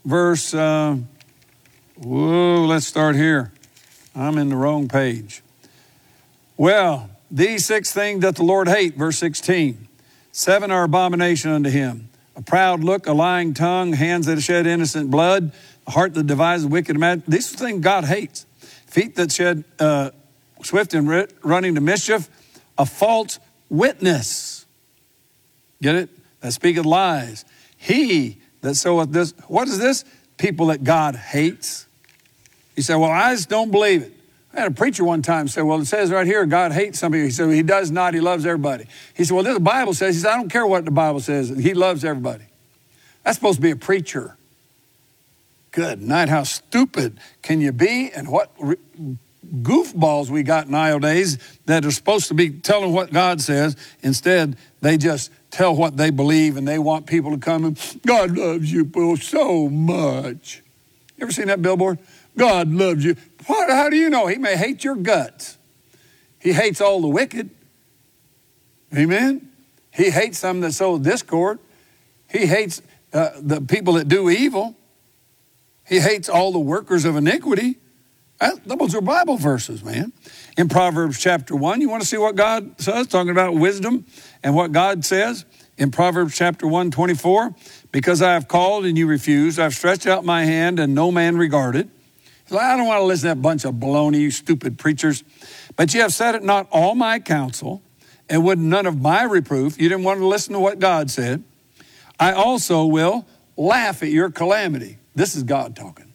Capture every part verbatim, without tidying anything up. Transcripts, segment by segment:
verse, uh, whoa, let's start here. I'm in the wrong page. Well, these six things that the Lord hate, verse sixteen. Seven are abomination unto him. A proud look, a lying tongue, hands that shed innocent blood, a heart that devises wicked imagination. These are things God hates. Feet that shed uh, swift and running to mischief, a false witness. Get it? That speaketh lies. He that soweth this. What is this? People that God hates. You say, well, I just don't believe it. I had a preacher one time say, well, it says right here, God hates somebody. He said, he does not. He loves everybody. He said, well, this the Bible says. He said, I don't care what the Bible says. He loves everybody. That's supposed to be a preacher. Good night. How stupid can you be? And what re- goofballs we got nowadays that are supposed to be telling what God says. Instead, they just tell what they believe, and they want people to come and, God loves you, Bill, so much. You ever seen that billboard? God loves you. What, how do you know? He may hate your guts. He hates all the wicked. Amen? He hates some that sow discord. He hates uh, the people that do evil. He hates all the workers of iniquity. That, those are Bible verses, man. In Proverbs chapter one, you want to see what God says, talking about wisdom and what God says? In Proverbs chapter one, twenty-four, because I have called and you refused, I've stretched out my hand and no man regarded. Like, I don't want to listen to that bunch of baloney, you stupid preachers. But you have said it not all my counsel, and would none of my reproof. You didn't want to listen to what God said. I also will laugh at your calamity. This is God talking.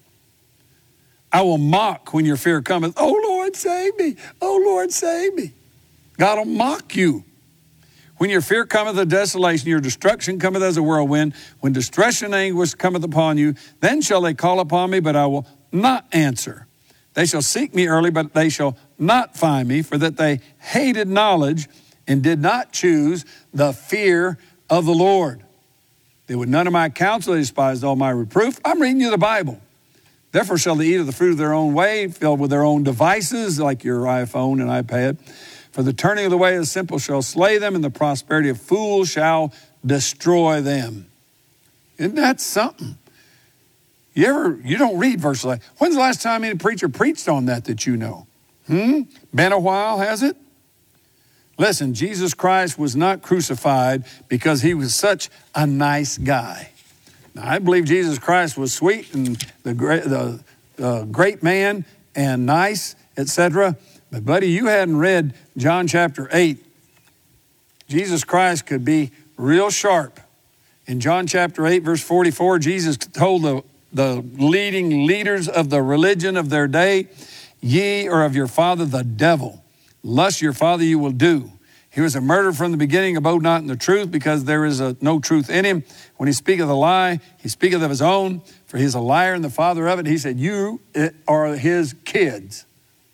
I will mock when your fear cometh. Oh, Lord, save me. Oh, Lord, save me. God will mock you. When your fear cometh of desolation, your destruction cometh as a whirlwind. When distress and anguish cometh upon you, then shall they call upon me, but I will not answer. They shall seek me early, but they shall not find me, for that they hated knowledge and did not choose the fear of the Lord. They would none of my counsel, they despised all my reproof. I'm reading you the Bible. Therefore shall they eat of the fruit of their own way, filled with their own devices, like your iPhone and iPad. For the turning of the way of the simple shall slay them, and the prosperity of fools shall destroy them. Isn't that something? You ever, you don't read verses like, when's the last time any preacher preached on that that you know? Hmm? Been a while, has it? Listen, Jesus Christ was not crucified because he was such a nice guy. Now, I believe Jesus Christ was sweet and the great, the, the great man and nice, et cetera. But, buddy, you hadn't read John chapter eight. Jesus Christ could be real sharp. In John chapter eight, verse forty-four, Jesus told the, the leading leaders of the religion of their day, ye are of your father the devil. Lust your father you will do. He was a murderer from the beginning, abode not in the truth, because there is a, no truth in him. When he speaketh a lie, he speaketh of his own, for he is a liar and the father of it. He said, you are his kids.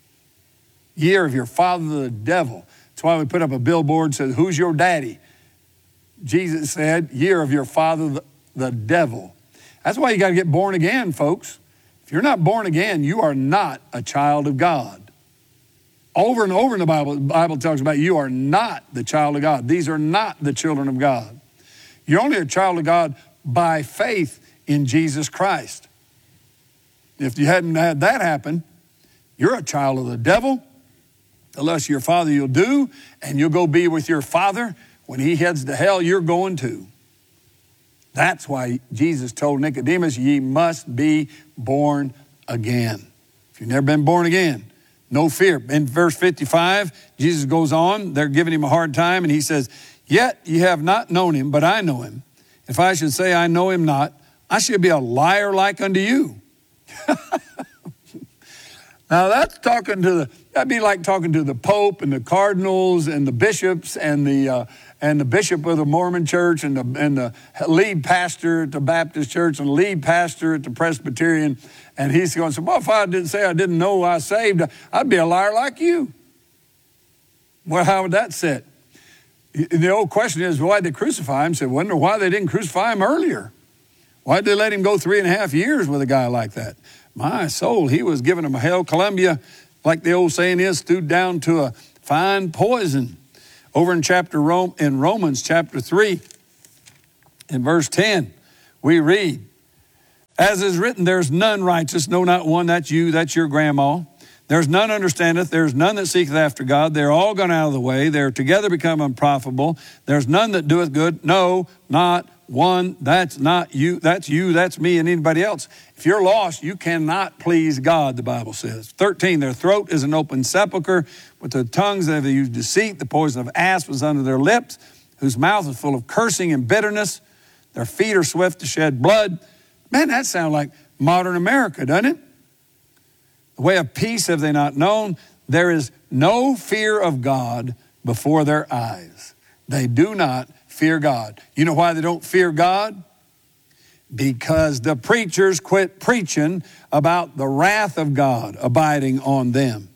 Ye are of your father the devil. That's why we put up a billboard that says, who's your daddy? Jesus said, ye are of your father the, the devil. That's why you got to get born again, folks. If you're not born again, you are not a child of God. Over and over in the Bible, the Bible talks about you are not the child of God. These are not the children of God. You're only a child of God by faith in Jesus Christ. If you hadn't had that happen, you're a child of the devil. The lust of your father you'll do, and you'll go be with your father. When he heads to hell, you're going to. That's why Jesus told Nicodemus, ye must be born again. If you've never been born again, no fear. In verse fifty-five, Jesus goes on. They're giving him a hard time, and he says, yet ye have not known him, but I know him. If I should say I know him not, I should be a liar like unto you. Now that's talking to the, that'd be like talking to the Pope and the cardinals and the bishops and the uh, and the bishop of the Mormon church and the and the lead pastor at the Baptist church and the lead pastor at the Presbyterian. And he's going to say, well, if I didn't say I didn't know I saved, I'd be a liar like you. Well, how would that sit? The old question is, why did they crucify him? I said, wonder why they didn't crucify him earlier. Why did they let him go three and a half years with a guy like that? My soul, he was giving him a Hail Columbia, like the old saying is, stewed down to a fine poison. Over in chapter Rome, in Romans chapter three, in verse ten, we read, As is written, there's none righteous, no, not one. That's you, that's your grandma. There's none understandeth, there's none that seeketh after God. They're all gone out of the way. They're together become unprofitable. There's none that doeth good, no, not one. That's not you, that's you, that's me, and anybody else. If you're lost, you cannot please God, the Bible says. thirteen, their throat is an open sepulcher. With their tongues they have used deceit. The poison of asp was under their lips, whose mouth is full of cursing and bitterness. Their feet are swift to shed blood. Man, that sounds like modern America, doesn't it? The way of peace have they not known. There is no fear of God before their eyes. They do not fear God. You know why they don't fear God? Because the preachers quit preaching about the wrath of God abiding on them.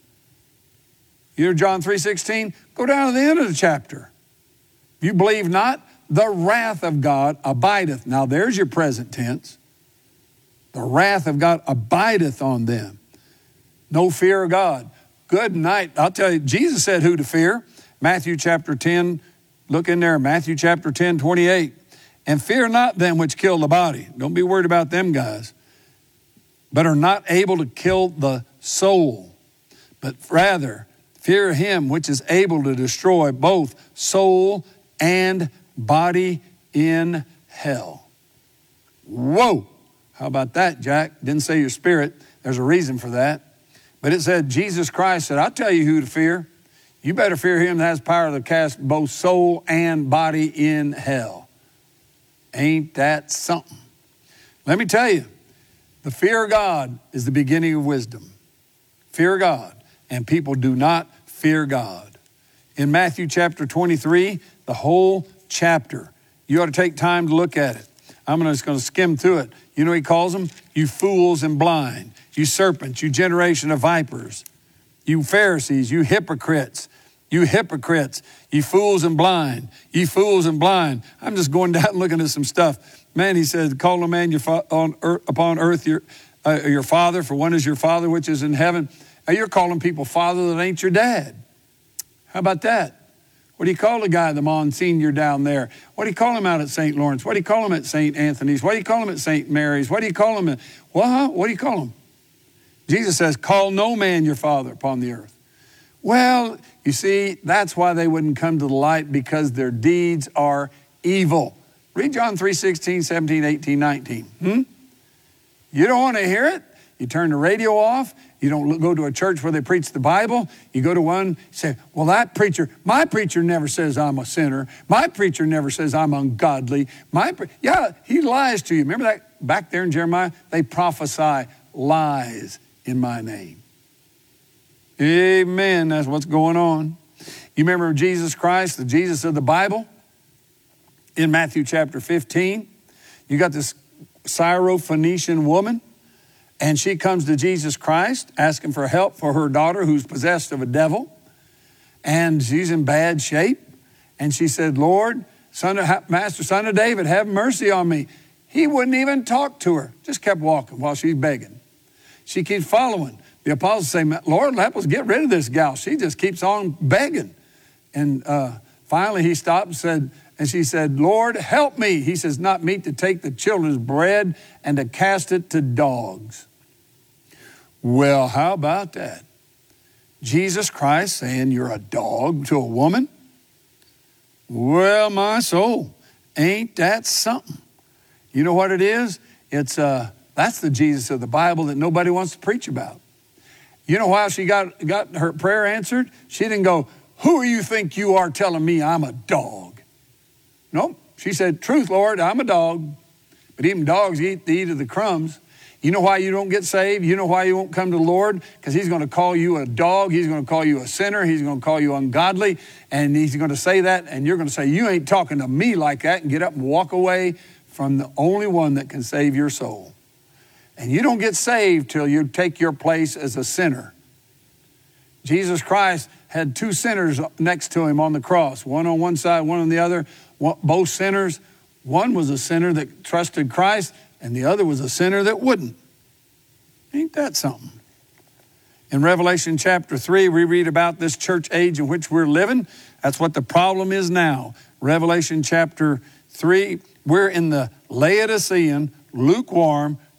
You know John three sixteen? Go down to the end of the chapter. You believe not? The wrath of God abideth. Now there's your present tense. The wrath of God abideth on them. No fear of God. Good night. I'll tell you, Jesus said who to fear. Matthew chapter ten, look in there, Matthew chapter ten, twenty-eight. And fear not them which kill the body. Don't be worried about them guys. But are not able to kill the soul. But rather, fear him which is able to destroy both soul and body in hell. Whoa. How about that, Jack? Didn't say your spirit. There's a reason for that. But it said, Jesus Christ said, I'll tell you who to fear. You better fear him that has power to cast both soul and body in hell. Ain't that something? Let me tell you, the fear of God is the beginning of wisdom. Fear God. And people do not fear God. In Matthew chapter twenty-three, the whole chapter, you ought to take time to look at it. I'm just going to skim through it. You know what he calls them? You fools and blind. You serpents, you generation of vipers. You Pharisees, you hypocrites. You hypocrites. You fools and blind. You fools and blind. I'm just going down and looking at some stuff. Man, he said, call no man your fa- on earth, upon earth your, uh, your father, for one is your father which is in heaven. Now you're calling people father that ain't your dad. How about that? What do you call the guy, the Monsignor down there? What do you call him out at Saint Lawrence? What do you call him at Saint Anthony's? What do you call him at Saint Mary's? What do you call him at, what? What do you call him? Jesus says, call no man your father upon the earth. Well, you see, that's why they wouldn't come to the light, because their deeds are evil. Read John three sixteen, seventeen, eighteen, nineteen. Hmm? You don't want to hear it? You turn the radio off. You don't go to a church where they preach the Bible. You go to one, you say, well, that preacher, my preacher never says I'm a sinner. My preacher never says I'm ungodly. My, pre- yeah, he lies to you. Remember that back there in Jeremiah? They prophesy lies in my name. Amen. That's what's going on. You remember Jesus Christ, the Jesus of the Bible? In Matthew chapter fifteen, you got this Syrophoenician woman, and she comes to Jesus Christ asking for help for her daughter who's possessed of a devil. And she's in bad shape. And she said, Lord, son of, Master, son of David, have mercy on me. He wouldn't even talk to her. Just kept walking while she's begging. She keeps following. The apostles say, Lord, help us get rid of this gal. She just keeps on begging. And uh, finally he stopped and said, and she said, Lord, help me. He says, not meet to take the children's bread and to cast it to dogs. Well, how about that? Jesus Christ saying you're a dog to a woman? Well, my soul, ain't that something? You know what it is? It's uh, that's the Jesus of the Bible that nobody wants to preach about. You know why she got, got her prayer answered? She didn't go, who do you think you are telling me I'm a dog? Nope. She said, truth, Lord, I'm a dog. But even dogs eat the eat of the crumbs. You know why you don't get saved? You know why you won't come to the Lord? Because he's going to call you a dog. He's going to call you a sinner. He's going to call you ungodly. And he's going to say that. And you're going to say, you ain't talking to me like that. And get up and walk away from the only one that can save your soul. And you don't get saved till you take your place as a sinner. Jesus Christ had two sinners next to him on the cross. One on one side, one on the other. Both sinners. One was a sinner that trusted Christ, and the other was a sinner that wouldn't. Ain't that something? In Revelation chapter three, we read about this church age in which we're living. That's what the problem is now. Revelation chapter three, we're in the Laodicean, lukewarm,